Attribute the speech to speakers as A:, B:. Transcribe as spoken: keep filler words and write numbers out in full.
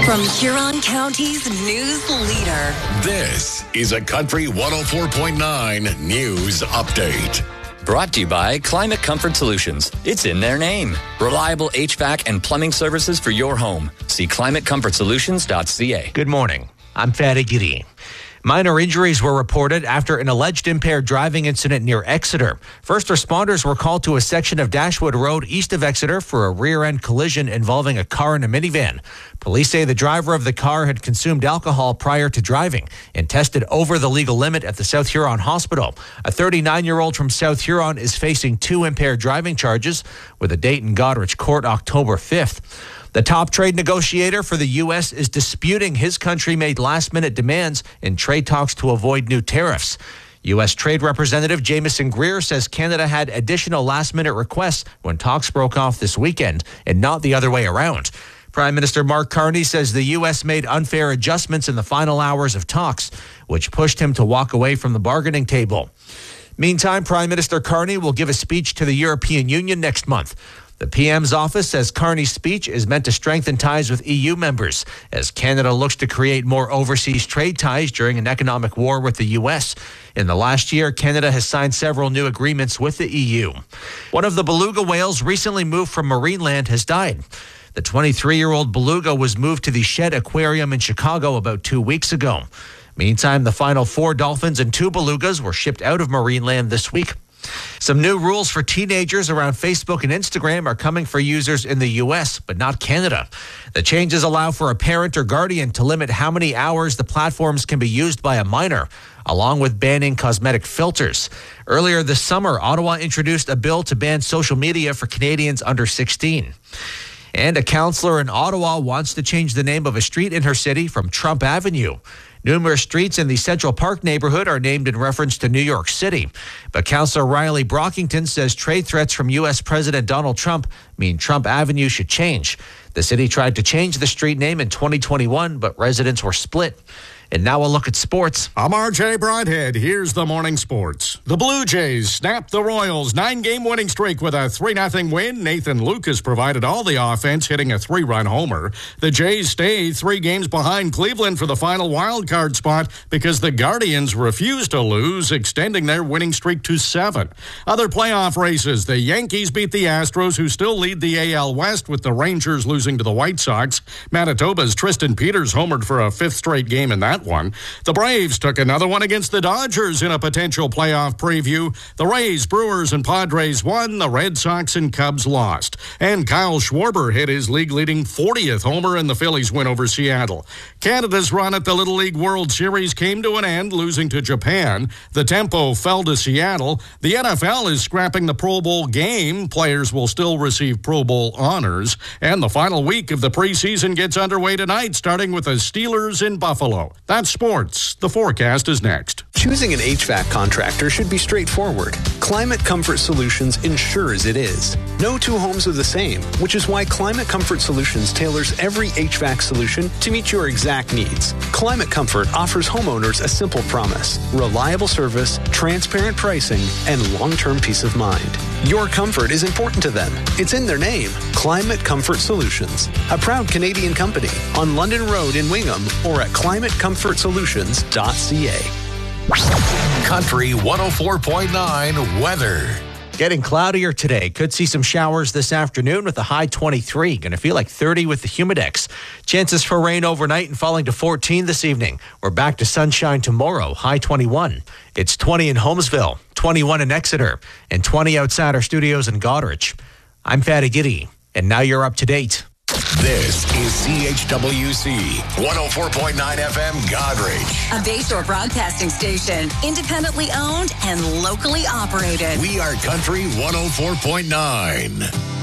A: From Huron County's news leader.
B: This is a Country one oh four point nine News Update.
C: Brought to you by Climate Comfort Solutions. It's in their name. Reliable H V A C and plumbing services for your home. See climate comfort solutions dot c a.
D: Good morning. I'm Fatty Giddy. Minor injuries were reported after an alleged impaired driving incident near Exeter. First responders were called to a section of Dashwood Road east of Exeter for a rear-end collision involving a car and a minivan. Police say the driver of the car had consumed alcohol prior to driving and tested over the legal limit at the South Huron Hospital. A thirty-nine-year-old from South Huron is facing two impaired driving charges with a date in Goderich Court October fifth. The top trade negotiator for the U S is disputing his country-made last-minute demands in trade talks to avoid new tariffs. U S Trade Representative Jamieson Greer says Canada had additional last-minute requests when talks broke off this weekend and not the other way around. Prime Minister Mark Carney says the U S made unfair adjustments in the final hours of talks, which pushed him to walk away from the bargaining table. Meantime, Prime Minister Carney will give a speech to the European Union next month. The P M's office says Carney's speech is meant to strengthen ties with E U members as Canada looks to create more overseas trade ties during an economic war with the U S. In the last year, Canada has signed several new agreements with the E U. One of the beluga whales recently moved from Marineland has died. The twenty-three-year-old beluga was moved to the Shed Aquarium in Chicago about two weeks ago. Meantime, the final four dolphins and two belugas were shipped out of Marineland this week. Some new rules for teenagers around Facebook and Instagram are coming for users in the U S, but not Canada. The changes allow for a parent or guardian to limit how many hours the platforms can be used by a minor, along with banning cosmetic filters. Earlier this summer, Ottawa introduced a bill to ban social media for Canadians under sixteen. And a councillor in Ottawa wants to change the name of a street in her city from Trump Avenue. Numerous streets in the Central Park neighborhood are named in reference to New York City. But Councillor Riley Brockington says trade threats from U S President Donald Trump mean Trump Avenue should change. The city tried to change the street name in twenty twenty-one, but residents were split. And now a look at sports.
E: I'm R J Broadhead. Here's the morning sports. The Blue Jays snapped the Royals' nine-game winning streak with a three nothing win. Nathan Lucas provided all the offense, hitting a three-run homer. The Jays stay three games behind Cleveland for the final wild card spot because the Guardians refused to lose, extending their winning streak to seven. Other playoff races, the Yankees beat the Astros, who still lead the A L West, with the Rangers losing to the White Sox. Manitoba's Tristan Peters homered for a fifth straight game in that one. The Braves took another one against the Dodgers in a potential playoff preview. The Rays, Brewers, and Padres won. The Red Sox and Cubs lost. And Kyle Schwarber hit his league-leading fortieth homer in the Phillies' win over Seattle. Canada's run at the Little League World Series came to an end, losing to Japan. The tempo fell to Seattle. The N F L is scrapping the Pro Bowl game. Players will still receive Pro Bowl honors. And the final week of the preseason gets underway tonight, starting with the Steelers in Buffalo. That's sports. The forecast is next.
F: Choosing an H V A C contractor should be straightforward. Climate Comfort Solutions ensures it is. No two homes are the same, which is why Climate Comfort Solutions tailors every H V A C solution to meet your exact needs. Climate Comfort offers homeowners a simple promise: reliable service, transparent pricing, and long-term peace of mind. Your comfort is important to them. It's in their name. Climate Comfort Solutions, a proud Canadian company on London Road in Wingham or at climate comfort solutions dot c a.
B: Country one oh four point nine weather.
D: Getting cloudier today. Could see some showers this afternoon with a high twenty-three. Going to feel like thirty with the humidex. Chances for rain overnight and falling to fourteen this evening. We're back to sunshine tomorrow, high twenty-one. It's twenty in Holmesville, twenty-one in Exeter, and twenty outside our studios in Goderich. I'm Fatty Giddy, and now you're up to date.
B: This is C H W C one oh four point nine F M Goderich.
A: A Bayshore broadcasting station, independently owned and locally operated.
B: We are Country one oh four point nine.